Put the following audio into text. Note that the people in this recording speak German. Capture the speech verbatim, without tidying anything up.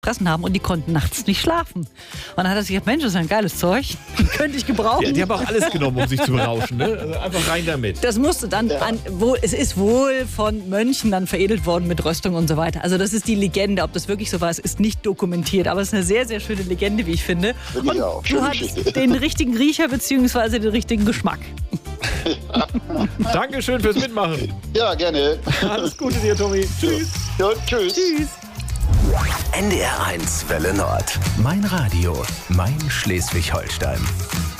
gefressen haben und die konnten nachts nicht schlafen. Und dann hat er sich gedacht, Mensch, das ist ein geiles Zeug, könnte ich gebrauchen. Ja, die haben auch alles genommen, um sich zu berauschen. Ne? Also einfach rein damit. Das musste dann, ja. an, wo, es ist wohl von Mönchen dann veredelt worden mit Röstung und so weiter. Also das ist die Legende. Ob das wirklich so war, ist nicht dokumentiert. Aber es ist eine sehr, sehr schöne Legende, wie ich finde. Finde ich auch. Du hast den richtigen Riecher bzw. den richtigen Geschmack. Dankeschön fürs Mitmachen. Ja, gerne. Alles Gute dir, Tommy. Tschüss. Ja, tschüss. Tschüss. N D R eins Welle Nord. Mein Radio. Mein Schleswig-Holstein.